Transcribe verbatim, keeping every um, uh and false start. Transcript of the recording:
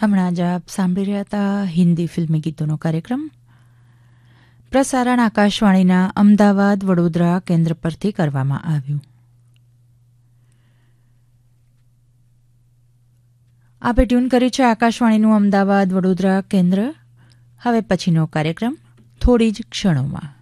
હમણાં જ આપ સાંભળી રહ્યા હતા હિન્દી ફિલ્મી ગીતોનો કાર્યક્રમ. પ્રસારણ આકાશવાણીના અમદાવાદ વડોદરા કેન્દ્ર પરથી કરવામાં આવ્યું. આપે ટ્યુન કરી છે આકાશવાણીનું અમદાવાદ વડોદરા કેન્દ્ર. હવે પછીનો કાર્યક્રમ થોડી જ ક્ષણોમાં.